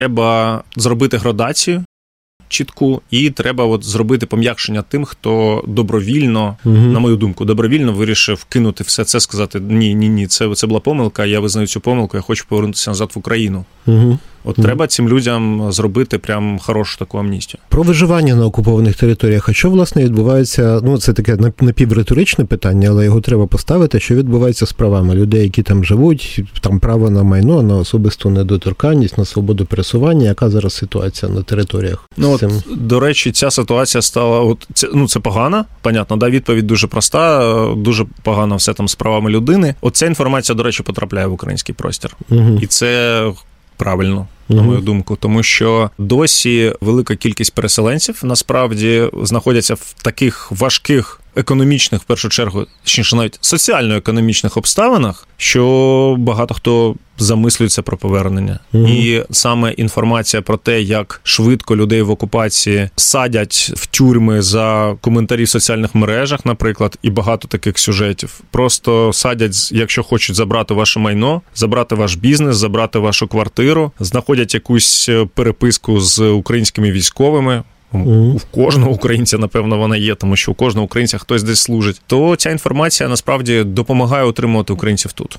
Треба зробити градацію чітку, і треба зробити пом'якшення тим, хто добровільно, на мою думку, добровільно вирішив кинути все це, сказати, ні, це була помилка, я визнаю цю помилку, я хочу повернутися назад в Україну. Треба цим людям зробити прям хорошу таку амністію. Про виживання на окупованих територіях. А що, власне, відбувається, це таке напівриторичне питання, але його треба поставити, що відбувається з правами людей, які там живуть, там право на майно, на особисту недоторканність, на свободу пересування. Яка зараз ситуація на територіях? До речі, ця ситуація стала, це погано, понятно, да, відповідь дуже проста, дуже погано все там з правами людини. Ця інформація, до речі, потрапляє в український простір. І це правильно, на мою думку, тому що досі велика кількість переселенців насправді знаходяться в таких важких економічних, в першу чергу, навіть соціально-економічних обставинах, що багато хто замислюється про повернення. І саме інформація про те, як швидко людей в окупації садять в тюрми за коментарі в соціальних мережах, наприклад, і багато таких сюжетів. Просто садять, якщо хочуть забрати ваше майно, забрати ваш бізнес, забрати вашу квартиру, знаходять якусь переписку з українськими військовими. У кожного українця, напевно, вона є, тому що у кожного українця хтось десь служить. То ця інформація, насправді, допомагає утримувати українців тут.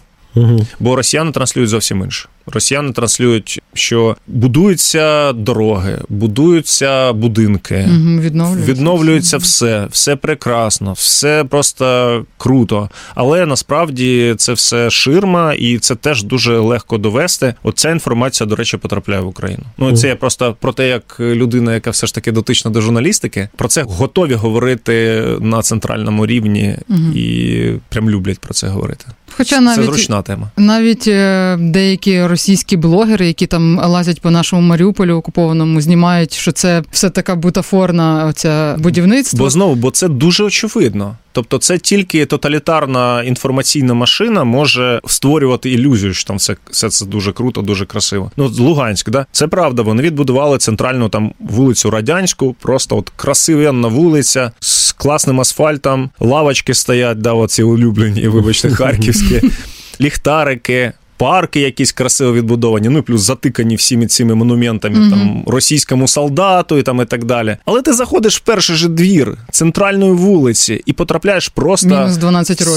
Бо росіяни транслюють зовсім інше. Росіяни транслюють, що будуються дороги, будуються будинки, відновлюється все прекрасно, все просто круто. Але насправді це все ширма, і це теж дуже легко довести. Ця інформація, до речі, потрапляє в Україну. Це я просто про те, як людина, яка все ж таки дотична до журналістики, про це готові говорити на центральному рівні і прям люблять про це говорити. Хоча це зручна тема. Навіть деякі російські блогери, які там лазять по нашому Маріуполю окупованому, знімають, що це все така бутафорна оця будівництво. Бо це дуже очевидно. Тобто це тільки тоталітарна інформаційна машина може створювати ілюзію, що там все це дуже круто, дуже красиво. Луганськ, да? Це правда, вони відбудували центральну там вулицю Радянську, просто красивенна вулиця з класним асфальтом, лавочки стоять, да, оці улюблені, вибачте, харківські, ліхтарики, парки якісь красиво відбудовані, і плюс затикані всіми цими монументами, там, російському солдату і так далі. Але ти заходиш в перший же двір центральної вулиці і потрапляєш просто мінус 12 років.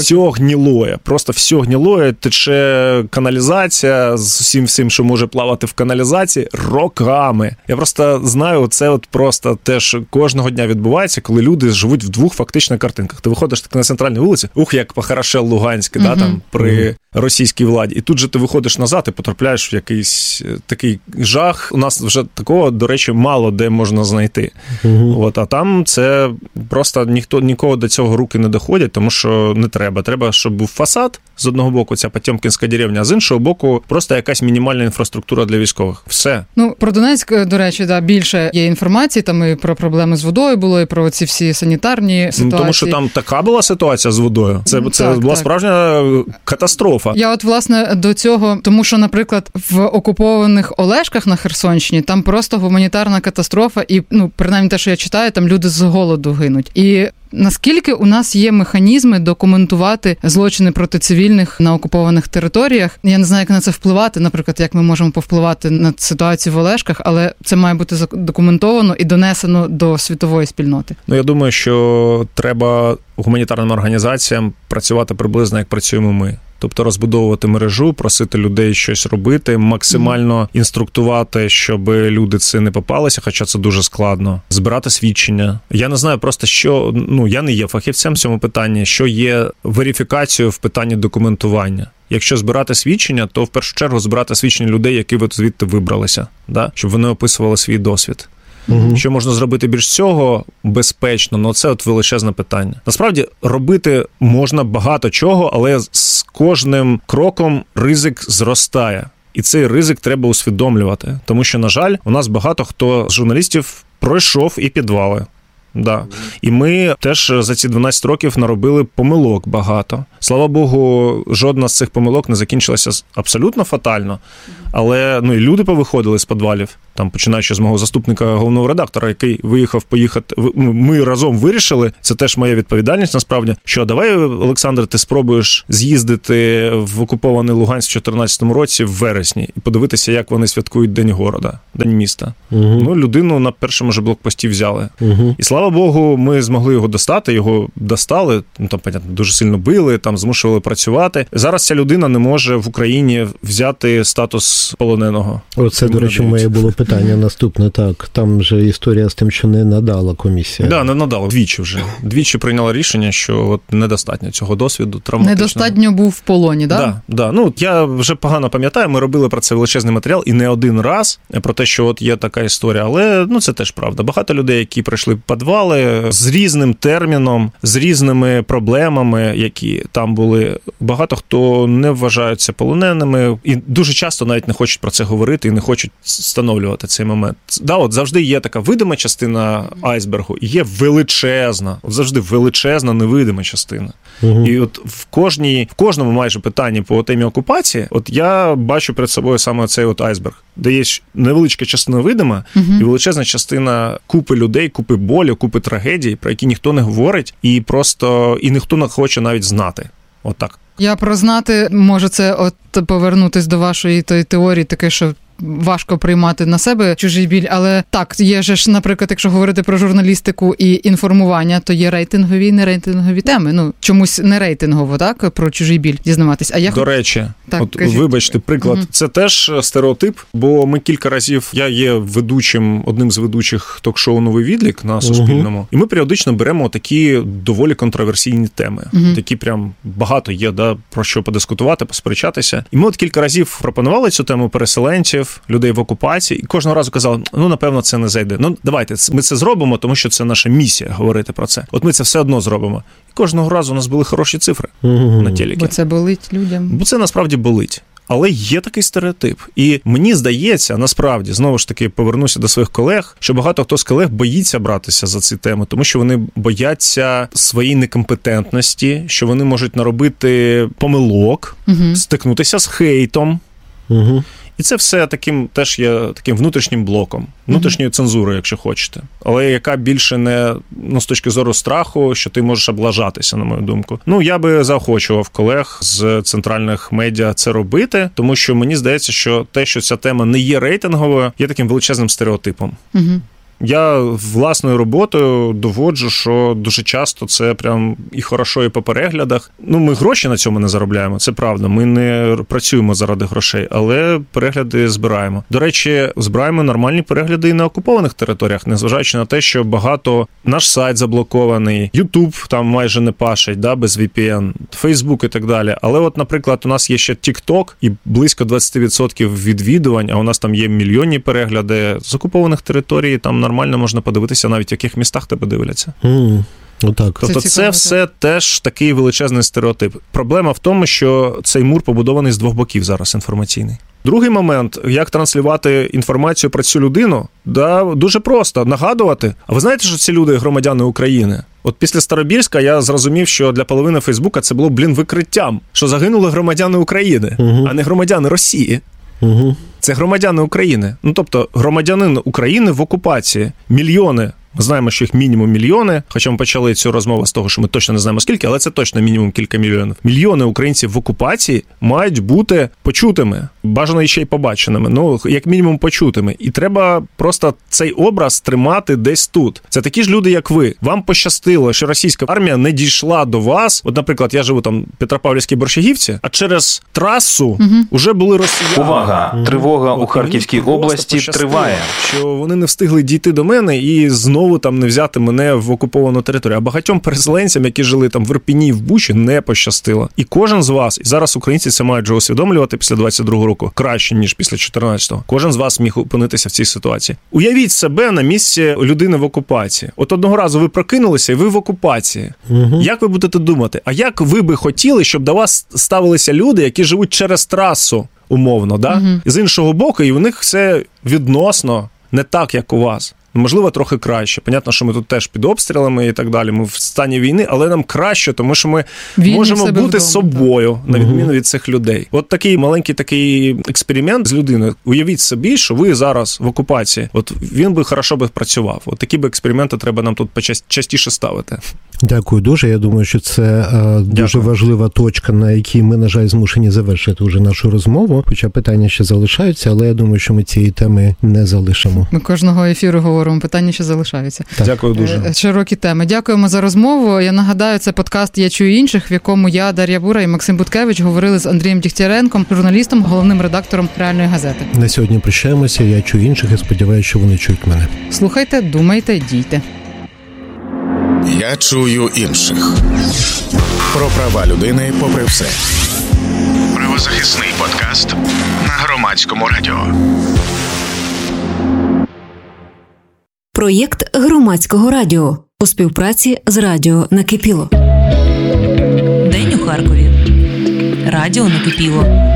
Все гнілоє, тече каналізація з всім, що може плавати в каналізації, роками. Я просто знаю, це просто теж кожного дня відбувається, коли люди живуть в двох фактично картинках. Ти виходиш на центральній вулиці, як похорошел Луганськ, да, там, при російській владі. І тут же ти виходиш назад і потрапляєш в якийсь такий жах. У нас вже такого, до речі, мало де можна знайти. А там це просто нікого до цього руки не доходять, тому що не треба. Треба, щоб був фасад, з одного боку, ця Потємкінська деревня, а з іншого боку, просто якась мінімальна інфраструктура для військових. Все. Про Донецьк, до речі, більше є інформації, там і про проблеми з водою було, і про ці всі санітарні ситуації. Тому що там така була ситуація з водою. Це була справжня катастрофа. Я власне, до цього, тому що, наприклад, в окупованих Олешках на Херсонщині там просто гуманітарна катастрофа і, принаймні те, що я читаю, там люди з голоду гинуть. І наскільки у нас є механізми документувати злочини проти цивільних на окупованих територіях? Я не знаю, як на це впливати, наприклад, як ми можемо повпливати на ситуацію в Олешках, але це має бути задокументовано і донесено до світової спільноти. Я думаю, що треба гуманітарним організаціям працювати приблизно, як працюємо ми. Тобто розбудовувати мережу, просити людей щось робити, максимально інструктувати, щоб люди це не попалися, хоча це дуже складно. Збирати свідчення. Я не знаю просто, що, я не є фахівцем в цьому питанні, що є верифікацією в питанні документування. Якщо збирати свідчення, то в першу чергу збирати свідчення людей, які ви звідти вибралися, да? Щоб вони описували свій досвід. Що можна зробити більш цього безпечно, це величезне питання. Насправді, робити можна багато чого, але з кожним кроком ризик зростає. І цей ризик треба усвідомлювати. Тому що, на жаль, у нас багато хто з журналістів пройшов і підвали. Да. І ми теж за ці 12 років наробили помилок багато. Слава Богу, жодна з цих помилок не закінчилася абсолютно фатально, але і люди повиходили з підвалів, там, починаючи з мого заступника головного редактора, який поїхати. Ми разом вирішили, це теж моя відповідальність насправді, що давай, Олександр, ти спробуєш з'їздити в окупований Луганськ в 2014 році в вересні і подивитися, як вони святкують День города, День міста. Людину на першому же блокпості взяли. І слава Богу, ми змогли його достати, його достали, там, понятно, дуже сильно били, там змушували працювати. Зараз ця людина не може в Україні взяти статус полоненого. Оце, до речі, моє було питання наступне. Так, там же історія з тим, що не надала комісія. Да, не надала. Двічі вже. Двічі прийняла рішення, що от недостатньо цього досвіду травматичного. Недостатньо був в полоні, да? Да. Я вже погано пам'ятаю, ми робили про це величезний матеріал і не один раз про те, що от є така історія, але це теж правда. Багато людей, які прийшли в підвали з різним терміном, з різними проблемами, які там були. Багато хто не вважаються полоненими і дуже часто навіть не хочуть про це говорити і не хочуть встановлювати цей момент. Да, от завжди є така видима частина айсбергу і є величезна, от завжди величезна невидима частина. І от в кожному майже питанні по темі окупації, от я бачу перед собою саме цей от айсберг, де є невеличка частина видима і величезна частина купи людей, купи болю, купи трагедій, про які ніхто не говорить і ніхто не хоче навіть знати. От так. Я про знати, може це от повернутись до вашої теорії, таке, що важко приймати на себе чужий біль, але так, є ж, наприклад, якщо говорити про журналістику і інформування, то є рейтингові і нерейтингові теми. Чомусь не рейтингово, так, про чужий біль дізнаватись. До речі, так, от вибачте, приклад, це теж стереотип, бо ми кілька разів, я є одним з ведучих ток-шоу «Новий відлік» на Суспільному, і ми періодично беремо такі доволі контроверсійні теми. Такі прям багато є, про що подискутувати, посперечатися. І ми от кілька разів пропонували цю тему переселенців, людей в окупації, і кожного разу казали, напевно, це не зайде. Давайте, ми це зробимо, тому що це наша місія говорити про це. От ми це все одно зробимо. І кожного разу у нас були хороші цифри на телекі. Бо це болить людям. Бо це насправді болить. Але є такий стереотип. І мені здається, насправді, знову ж таки, повернуся до своїх колег, що багато хто з колег боїться братися за ці теми, тому що вони бояться своєї некомпетентності, що вони можуть наробити помилок, стикнутися з хейтом. І це все теж є таким внутрішнім блоком, внутрішньою цензурою, якщо хочете. Але яка більше не з точки зору страху, що ти можеш облажатися, на мою думку. Я би заохочував колег з центральних медіа це робити, тому що мені здається, що те, що ця тема не є рейтинговою, є таким величезним стереотипом. Я власною роботою доводжу, що дуже часто це прям і хорошо, і по переглядах. Ми гроші на цьому не заробляємо, це правда. Ми не працюємо заради грошей, але перегляди збираємо. До речі, збираємо нормальні перегляди і на окупованих територіях, незважаючи на те, що багато наш сайт заблокований, YouTube там майже не пашить, без VPN, Facebook і так далі. Але от, наприклад, у нас є ще TikTok і близько 20% відвідувань, а у нас там є мільйонні перегляди з окупованих територій, там нормально можна подивитися, навіть в яких містах тебе дивляться. Отак. Тобто це все теж такий величезний стереотип. Проблема в тому, що цей мур побудований з двох боків зараз інформаційний. Другий момент, як транслювати інформацію про цю людину, дуже просто нагадувати. А ви знаєте, що ці люди громадяни України? От після Старобільська я зрозумів, що для половини Фейсбука це було, викриттям, що загинули громадяни України, а не громадяни Росії. Це громадяни України. Тобто громадянин України в окупації. Мільйони. Ми знаємо, що їх мінімум мільйони, хоча ми почали цю розмову з того, що ми точно не знаємо скільки, але це точно мінімум кілька мільйонів. Мільйони українців в окупації мають бути почутими, бажано ще й побаченими, як мінімум почутими. І треба просто цей образ тримати десь тут. Це такі ж люди, як ви. Вам пощастило, що російська армія не дійшла до вас. От, наприклад, я живу там в Петропавлівській Борщагівці, а через трасу вже були росіяни. Увага! Тривога у Харківській області триває. Що вони не встигли дійти до мене і знову там не взяти мене в окуповану територію. А багатьом переселенцям, які жили там в Ірпіні, в Бучі, не пощастило. І кожен з вас, і зараз українці це мають вже усвідомлювати після 22-го року, краще, ніж після 14-го. Кожен з вас міг опинитися в цій ситуації. Уявіть себе на місці людини в окупації. От одного разу ви прокинулися, і ви в окупації. Як ви будете думати? А як ви би хотіли, щоб до вас ставилися люди, які живуть через трасу, умовно, І з іншого боку, і у них все відносно не так, як у вас. можливо, трохи краще. Понятно, що ми тут теж під обстрілами і так далі. Ми в стані війни, але нам краще, тому що ми можемо бути собою, на відміну від цих людей. От такий маленький такий експеримент з людиною. Уявіть собі, що ви зараз в окупації. От він би хорошо би працював. От такі би експерименти треба нам тут частіше ставити. Дякую дуже. Я думаю, що це дуже важлива точка, на якій ми, на жаль, змушені завершити вже нашу розмову. Хоча питання ще залишаються, але я думаю, що ми цієї теми не залишимо. Ми кожного ефіру говоримо, питання ще залишаються. Так. Дякую дуже. Широкі теми. Дякуємо за розмову. Я нагадаю, це подкаст «Я чую інших», в якому я, Дар'я Бура і Максим Буткевич говорили з Андрієм Дігтяренком, журналістом, головним редактором «Реальної газети». На сьогодні прощаємося. Я чую інших і сподіваюся, що вони чують мене. Слухайте, думайте, дійте. Я чую інших. Про права людини попри все. Правозахисний подкаст на Громадському радіо. Проєкт Громадського радіо у співпраці з Радіо Накипіло. День у Харкові. Радіо Накипіло.